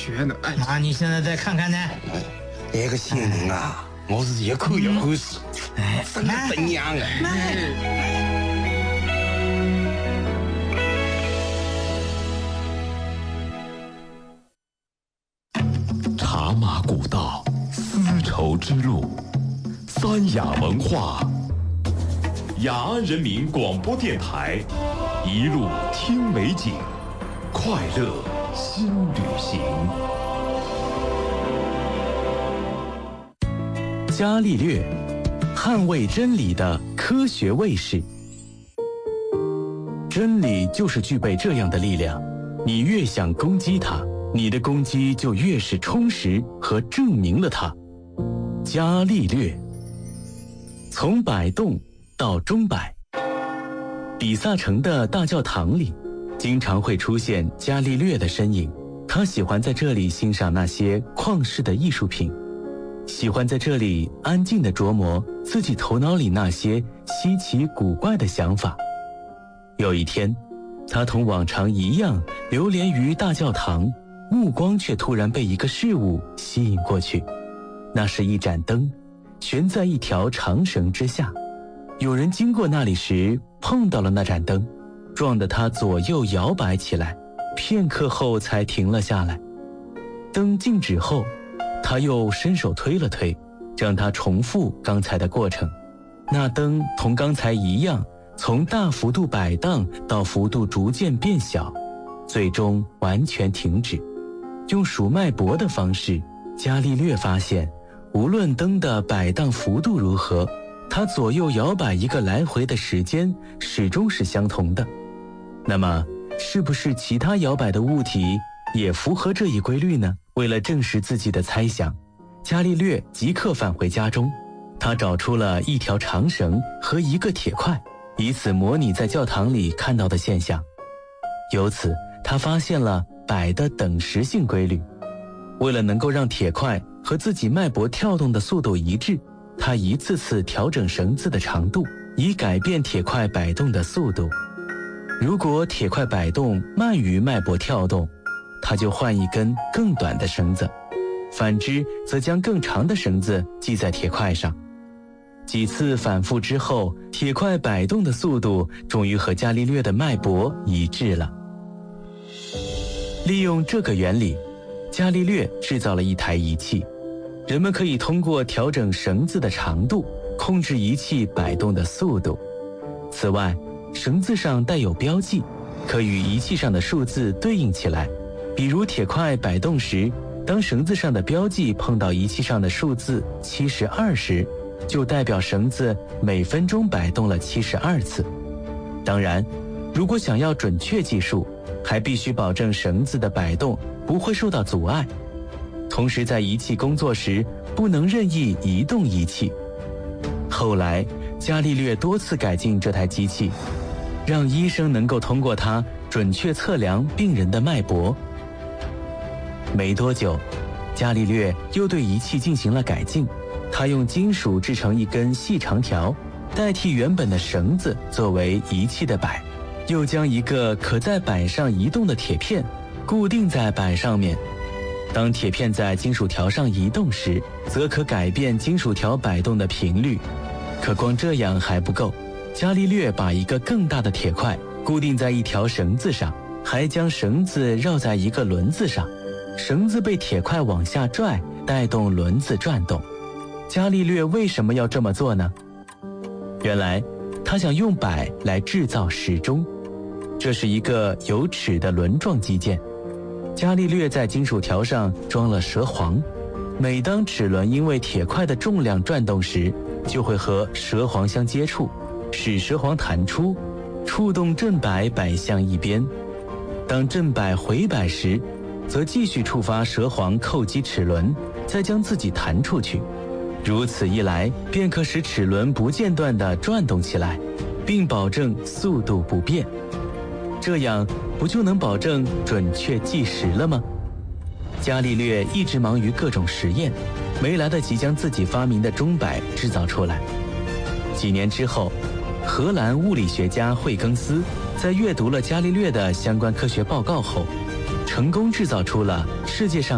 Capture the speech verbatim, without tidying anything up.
学呢。哎， 那你现在再看看呢？ 哎，那个杏仁啊，我是一口一口吃， 哎， 真的真娘啊！ 茶马古道，丝绸之路，三雅文化。雅安人民广播电台，一路听美景，快乐新旅行。 伽利略，捍卫真理的科学卫士。真理就是具备这样的力量，你越想攻击它，你的攻击就越是充实和证明了它。伽利略。从摆动到钟摆。比萨城的大教堂里，经常会出现伽利略的身影。他喜欢在这里欣赏那些旷世的艺术品，喜欢在这里安静地琢磨自己头脑里那些稀奇古怪的想法。有一天，他同往常一样流连于大教堂，目光却突然被一个事物吸引过去。那是一盏灯，悬在一条长绳之下。有人经过那里时碰到了那盏灯，撞得他左右摇摆起来，片刻后才停了下来。灯静止后，他又伸手推了推，让它重复刚才的过程。那灯同刚才一样，从大幅度摆荡到幅度逐渐变小，最终完全停止。用数脉搏的方式，伽利略发现，无论灯的摆荡幅度如何，它左右摇摆一个来回的时间始终是相同的。那么，是不是其他摇摆的物体也符合这一规律呢？为了证实自己的猜想，伽利略即刻返回家中，他找出了一条长绳和一个铁块，以此模拟在教堂里看到的现象。由此，他发现了摆的等时性规律。为了能够让铁块和自己脉搏跳动的速度一致，他一次次调整绳子的长度，以改变铁块摆动的速度。如果铁块摆动慢于脉搏跳动，他就换一根更短的绳子，反之则将更长的绳子系在铁块上。几次反复之后，铁块摆动的速度终于和伽利略的脉搏一致了。利用这个原理，伽利略制造了一台仪器，人们可以通过调整绳子的长度，控制仪器摆动的速度。此外，绳子上带有标记，可与仪器上的数字对应起来。比如铁块摆动时，当绳子上的标记碰到仪器上的数字七十二时，就代表绳子每分钟摆动了七十二次。当然，如果想要准确计数，还必须保证绳子的摆动不会受到阻碍。同时在仪器工作时，不能任意移动仪器。后来，伽利略多次改进这台机器，让医生能够通过它准确测量病人的脉搏。没多久，伽利略又对仪器进行了改进，他用金属制成一根细长条，代替原本的绳子作为仪器的摆，又将一个可在摆上移动的铁片固定在摆上面。当铁片在金属条上移动时，则可改变金属条摆动的频率。可光这样还不够，伽利略把一个更大的铁块固定在一条绳子上，还将绳子绕在一个轮子上，绳子被铁块往下拽，带动轮子转动。伽利略为什么要这么做呢？原来，他想用摆来制造时钟，这是一个有齿的轮状机件。伽利略在金属条上装了蛇簧，每当齿轮因为铁块的重量转动时，就会和蛇簧相接触，使蛇簧弹出，触动正摆摆向一边。当正摆回摆时，则继续触发蛇簧扣击齿轮，再将自己弹出去。如此一来，便可使齿轮不间断地转动起来，并保证速度不变。这样不就能保证准确计时了吗？伽利略一直忙于各种实验，没来得及将自己发明的钟摆制造出来。几年之后，荷兰物理学家惠更斯在阅读了伽利略的相关科学报告后，成功制造出了世界上